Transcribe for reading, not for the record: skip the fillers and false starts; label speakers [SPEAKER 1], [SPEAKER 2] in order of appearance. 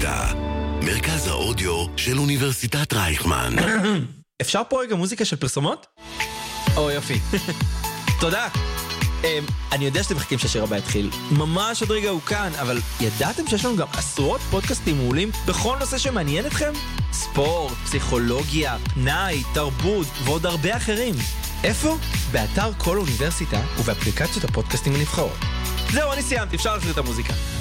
[SPEAKER 1] אוניברסיטה, מרכז האודיו של אוניברסיטת רייכמן.
[SPEAKER 2] אפשר פה רגע מוזיקה של פרסומות? או יופי. תודה. אני יודע שאתם מחכים שהשיר הבא יתחיל. ממש עוד רגע הוא כאן, אבל ידעתם שיש לנו גם עשרות פודקאסטים מעולים בכל נושא שמעניין אתכם? ספורט, פסיכולוגיה, פנאי, תרבות ועוד הרבה אחרים. איפה? באתר כל אוניברסיטה ובאפליקציות הפודקאסטים הנבחרות. זהו, אני סיימתי, אפשר להחזיר את המוזיקה.